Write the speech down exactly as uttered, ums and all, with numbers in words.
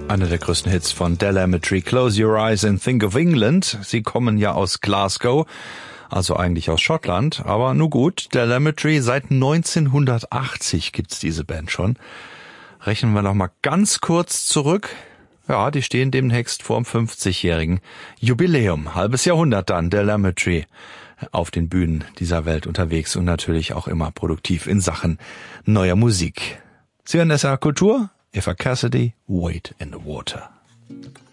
Einer der größten Hits von Telemetry, Close Your Eyes and Think of England. Sie kommen ja aus Glasgow, also eigentlich aus Schottland, aber nur gut, Telemetry, seit neunzehnhundertachtzig gibt's diese Band schon. Rechnen wir noch mal ganz kurz zurück. Ja, die stehen demnächst vorm fünfzigjährigen Jubiläum. Halbes Jahrhundert dann, Telemetry, auf den Bühnen dieser Welt unterwegs und natürlich auch immer produktiv in Sachen neuer Musik. Sie hören S R Kultur, Eva Cassidy, Wade in the Water.